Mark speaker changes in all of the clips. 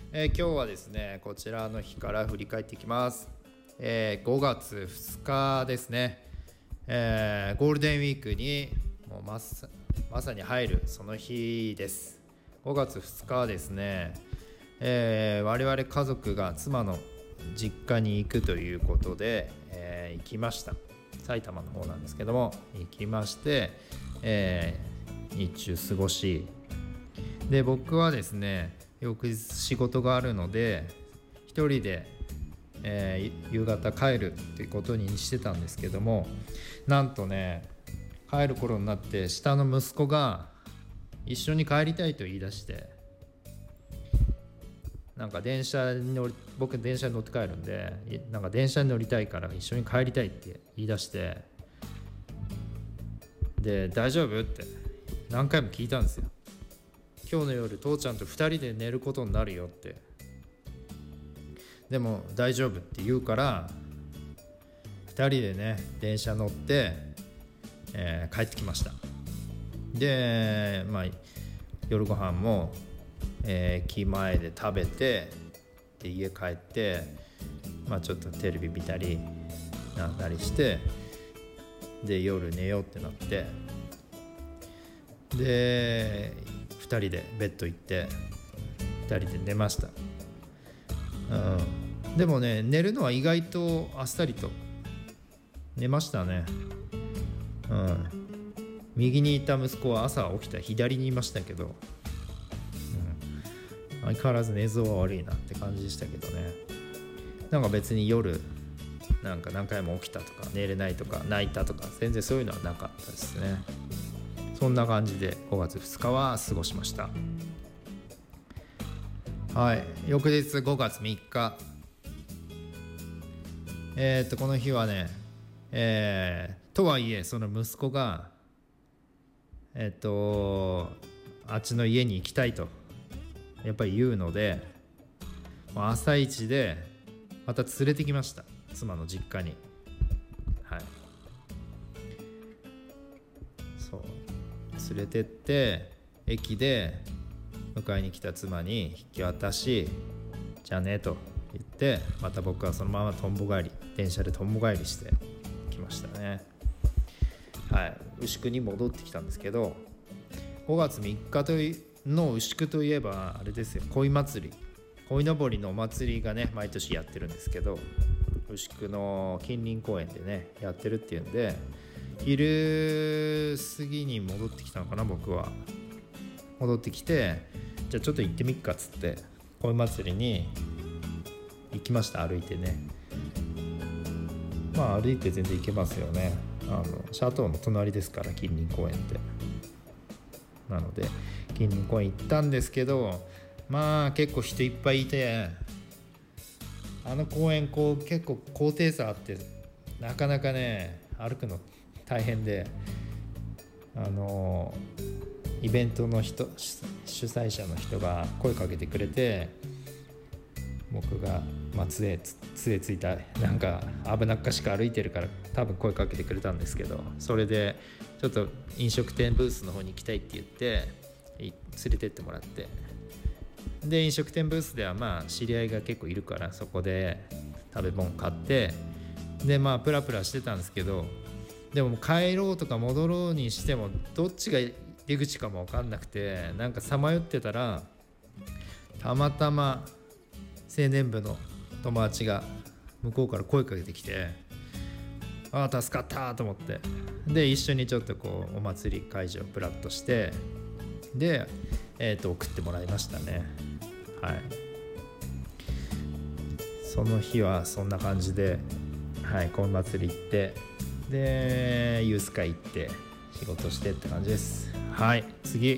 Speaker 1: 今日はですねこちらの日から振り返っていきます。5月2日ですね、ゴールデンウィークにもうまさに入るその日です。5月2日はですね、我々家族が妻の実家に行くということで、行きました。埼玉の方なんですけども行きまして、日中過ごしで、僕はですね翌日仕事があるので一人で、夕方帰るっていうことにしてたんですけども、なんとね帰る頃になって下の息子が一緒に帰りたいと言い出して、なんか僕電車に乗って帰るんで、なんか電車に乗りたいから一緒に帰りたいって言い出して、で大丈夫って何回も聞いたんですよ。今日の夜父ちゃんと2人で寝ることになるよって。でも大丈夫って言うから2人でね電車乗って、帰ってきました。で夜ご飯も、駅前で食べて、で家帰って、ちょっとテレビ見たりなんだりして、で夜寝ようってなって、で2人でベッド行って2人で寝ました。でもね寝るのは意外とあっさりと寝ましたね。右にいた息子は朝起きたら左にいましたけど、相変わらず寝相は悪いなって感じでしたけどね。なんか別に夜なんか何回も起きたとか寝れないとか泣いたとか全然そういうのはなかったですね。そんな感じで5月2日は過ごしました。はい、翌日5月3日、この日はね、とはいえその息子があっちの家に行きたいとやっぱり言うので、朝一でまた連れてきました、妻の実家に。はい、そう連れてって駅で迎えに来た妻に引き渡し、じゃあねと言って、また僕はそのまま電車でとんぼ帰りしてきましたね。はい、牛久に戻ってきたんですけど、5月3日の牛久といえばあれですよ、鯉のぼりのお祭りがね毎年やってるんですけど、牛久の近隣公園でねやってるっていうんで、昼過ぎに戻ってきたのかな。僕は戻ってきて、じゃあちょっと行ってみっかっつって鯉祭りに行きました。歩いてね、歩いて全然行けますよね。シャトーの隣ですから近隣公園って。なので近隣公園行ったんですけど、結構人いっぱいいて、あの公園結構高低差あってなかなかね歩くの大変で、イベントの主催者の人が声かけてくれて、僕が杖ついたなんか危なっかしく歩いてるから多分声かけてくれたんですけど、それでちょっと飲食店ブースの方に行きたいって言って連れてってもらって、で飲食店ブースでは知り合いが結構いるから、そこで食べ物買って、でプラプラしてたんですけど、でも帰ろうとか戻ろうにしてもどっちが出口かも分かんなくて、なんかさまよってたらたまたま青年部の友達が向こうから声かけてきて、助かったと思って、で一緒にちょっとお祭り会場プラッとして、で、送ってもらいましたね。はい、その日はそんな感じで、鯉祭り行って、でユース会行って仕事してって感じです。はい、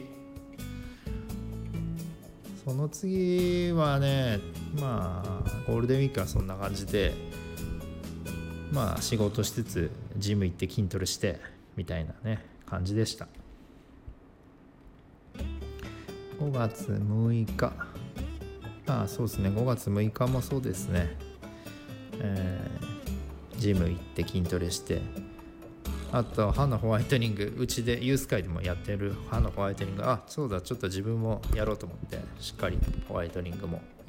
Speaker 1: その次はね、ゴールデンウィークはそんな感じで、仕事しつつジム行って筋トレしてみたいなね感じでした。5月6日、そうですね、5月6日もそうですね、ジム行って筋トレして、あと歯のホワイトニング、うちでユース会でもやってる歯のホワイトニング、そうだ、ちょっと自分もやろうと思ってしっかりホワイトニングも